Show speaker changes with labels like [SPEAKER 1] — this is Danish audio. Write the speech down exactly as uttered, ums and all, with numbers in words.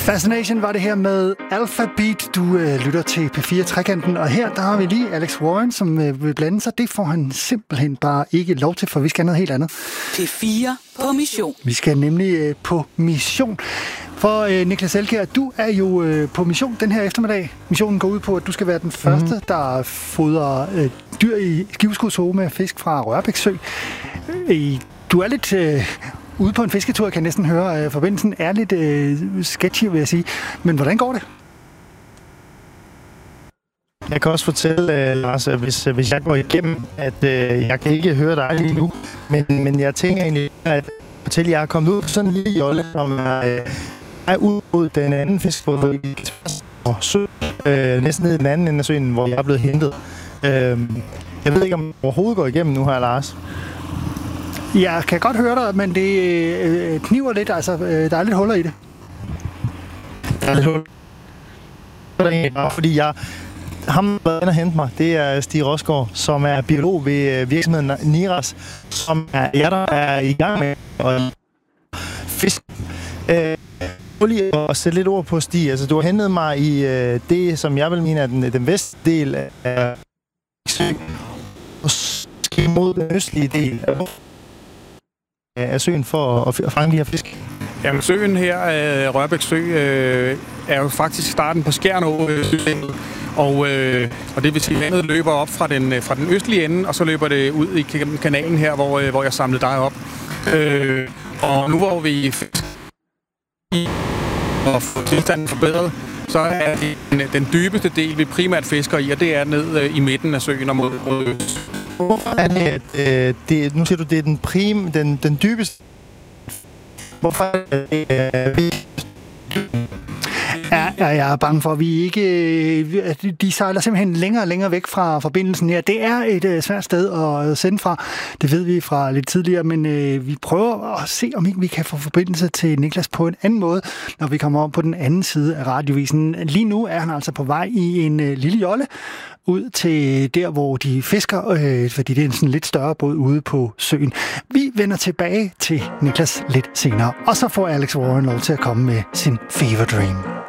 [SPEAKER 1] Fascination var det her med Alphabeat. Du øh, lytter til P fire Trekanten, og her der har vi lige Alex Warren, som øh, vil blande sig. Det får han simpelthen bare ikke lov til, for vi skal noget helt andet.
[SPEAKER 2] P fire på mission.
[SPEAKER 1] Vi skal nemlig øh, på mission. For øh, Niklas Elkjær, du er jo øh, på mission den her eftermiddag. Missionen går ud på, at du skal være den første, mm-hmm. der fodrer øh, dyr i Skiveskud med fisk fra Rørbæk Sø. Øh, du er lidt... Øh, Ude på en fisketur kan jeg næsten høre, at forbindelsen er lidt øh, sketchy, vil jeg sige. Men hvordan går det?
[SPEAKER 3] Jeg kan også fortælle, uh, Lars, hvis, hvis jeg går igennem, at uh, jeg kan ikke høre dig lige nu. Men, men jeg tænker egentlig, at fortælle, at jeg er kommet ud på sådan en lille jolle, som er, uh, er ud mod den anden fiskebåd og sø. Uh, næsten ned i den anden ende af søen, hvor jeg er blevet hentet. Uh, jeg ved ikke, om jeg overhovedet går igennem nu her, Lars.
[SPEAKER 1] Jeg kan godt høre dig, men det øh, kniver lidt. Altså, øh, der er lidt huller i det.
[SPEAKER 3] Der er lidt huller. Fordi jeg... Ham, der er hente mig, det er Stig Rosgaard, som er biolog ved virksomheden Niras, som er jer, der er i gang med at fisk. Øh, lige at sætte lidt ord på Stig. Altså, du har hentet mig i øh, det, som jeg vil mene er den, den vestdel af Sø, og mod den østlige del af søen for at fange de her fisk.
[SPEAKER 4] Jamen, søen her, øh, Rørbæk Sø, øh, er jo faktisk starten på Skjernå, øh, og, øh, og det vil sige, at vandet løber op fra den, fra den østlige ende, og så løber det ud i kanalen her, hvor, øh, hvor jeg samlede dig op. Øh, og nu hvor vi fisk i og får tilstanden forbedret, så er det den, den dybeste del, vi primært fisker i, og det er ned øh, i midten af søen og mod, mod øst.
[SPEAKER 3] Hvorfor er det, at øh, det, nu siger du, det er den, prim, den, den dybeste... Hvorfor er det, øh,
[SPEAKER 1] Ja, jeg er bange for, at vi ikke... At de sejler simpelthen længere og længere væk fra forbindelsen her. Det er et uh, svært sted at sende fra. Det ved vi fra lidt tidligere, men uh, vi prøver at se, om ikke vi kan få forbindelse til Niklas på en anden måde, når vi kommer om på den anden side af radiovisen. Lige nu er han altså på vej i en uh, lille jolle ud til der, hvor de fisker, øh, fordi det er en sådan lidt større båd ude på søen. Vi vender tilbage til Niklas lidt senere, og så får Alex Warren lov til at komme med sin Fever Dream.